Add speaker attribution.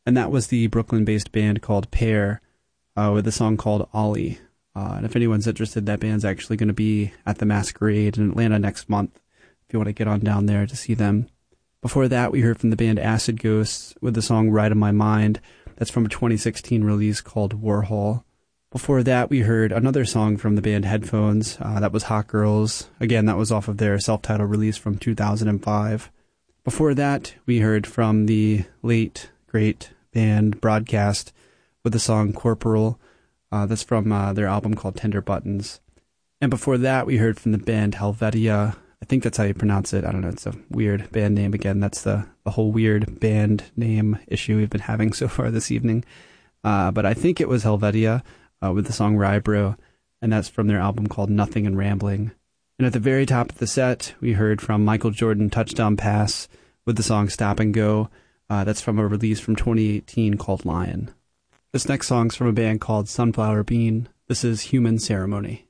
Speaker 1: And that was the Brooklyn-based band called Pear with a song called Ollie. And if anyone's interested, that band's actually going to be at the Masquerade in Atlanta next month, if you want to get on down there to see them. Before that, we heard from the band Acid Ghosts with the song Ride on My Mind. That's from a 2016 release called Warhol. Before that, we heard another song from the band Headphones. That was Hot Girls. Again, that was off of their self-titled release from 2005. Before that, we heard from the late, great band Broadcast with the song Corporal. That's from their album called Tender Buttons. And before that, we heard from the band Helvetia. I think that's how you pronounce it. I don't know. It's a weird band name. Again, that's the whole weird band name issue we've been having so far this evening. But I think it was Helvetia with the song Rybro, and that's from their album called Nothing and Rambling. And at the very top of the set, we heard from Michael Jordan Touchdown Pass with the song Stop and Go. That's from a release from 2018 called Lion. This next song's from a band called Sunflower Bean. This is Human Ceremony.